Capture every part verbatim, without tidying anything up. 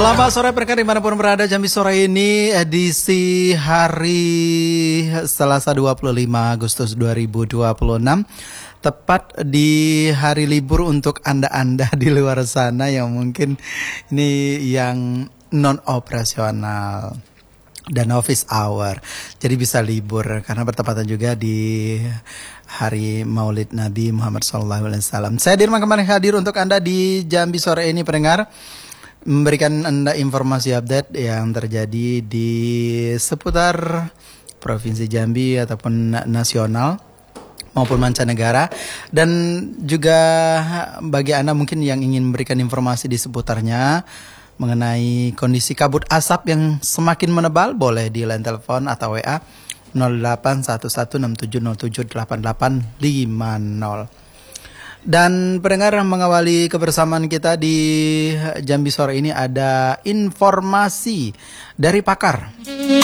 Selamat sore pendengar dimanapun berada. Jambi sore ini edisi hari Selasa dua puluh lima Agustus dua ribu dua puluh enam, tepat di hari libur untuk Anda-Anda di luar sana yang mungkin ini yang non operasional dan office hour, jadi bisa libur karena bertepatan juga di hari Maulid Nabi Muhammad shallallahu alaihi wasallam. Saya Dirman kembali hadir untuk Anda di Jambi sore ini pendengar, memberikan Anda informasi update yang terjadi di seputar Provinsi Jambi ataupun nasional maupun mancanegara, dan juga bagi Anda mungkin yang ingin memberikan informasi di seputarnya mengenai kondisi kabut asap yang semakin menebal, boleh di line telepon atau W A nol delapan satu satu enam tujuh nol tujuh delapan delapan lima nol. Dan pendengar, mengawali kebersamaan kita di Jambi sore ini ada informasi dari pakar.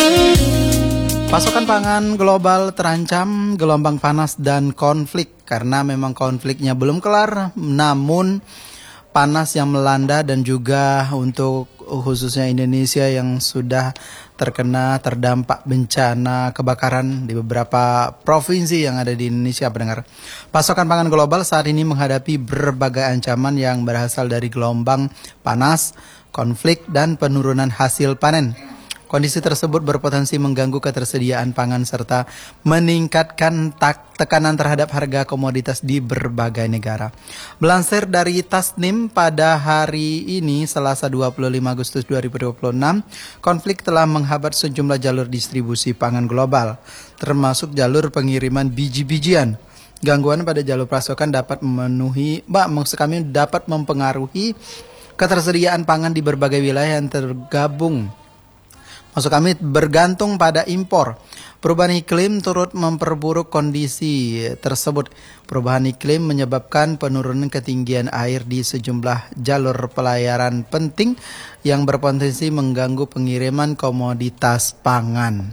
Pasokan pangan global terancam gelombang panas dan konflik, karena memang konfliknya belum kelar, namun panas yang melanda dan juga untuk khususnya Indonesia yang sudah terkena terdampak bencana kebakaran di beberapa provinsi yang ada di Indonesia pendengar. Pasokan pangan global saat ini menghadapi berbagai ancaman yang berasal dari gelombang panas, konflik, dan penurunan hasil panen. Kondisi tersebut berpotensi mengganggu ketersediaan pangan serta meningkatkan tak tekanan terhadap harga komoditas di berbagai negara. Melansir dari Tasnim pada hari ini Selasa dua puluh lima Agustus dua ribu dua puluh enam, konflik telah menghambat sejumlah jalur distribusi pangan global, termasuk jalur pengiriman biji-bijian. Gangguan pada jalur pasokan dapat memenuhi, bah, maksud kami dapat mempengaruhi ketersediaan pangan di berbagai wilayah yang tergabung. Maksud kami bergantung pada impor. Perubahan iklim turut memperburuk kondisi tersebut. Perubahan iklim menyebabkan penurunan ketinggian air di sejumlah jalur pelayaran penting yang berpotensi mengganggu pengiriman komoditas pangan.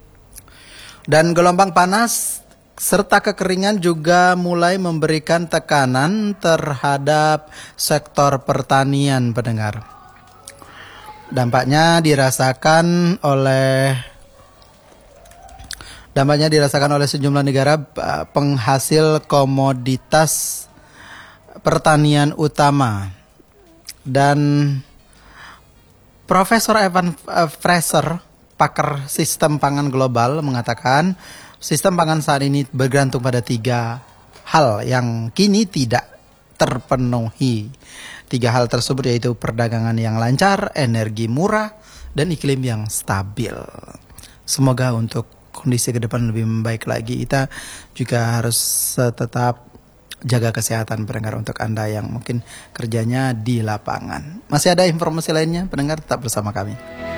Dan gelombang panas serta kekeringan juga mulai memberikan tekanan terhadap sektor pertanian pendengar. Dampaknya dirasakan oleh dampaknya dirasakan oleh sejumlah negara penghasil komoditas pertanian utama. Dan Profesor Evan Fraser, pakar sistem pangan global, mengatakan sistem pangan saat ini bergantung pada tiga hal yang kini tidak terpenuhi. Tiga hal tersebut yaitu perdagangan yang lancar, energi murah, dan iklim yang stabil. Semoga untuk kondisi ke depan lebih membaik lagi. Kita juga harus tetap jaga kesehatan pendengar untuk Anda yang mungkin kerjanya di lapangan. Masih ada informasi lainnya, pendengar tetap bersama kami.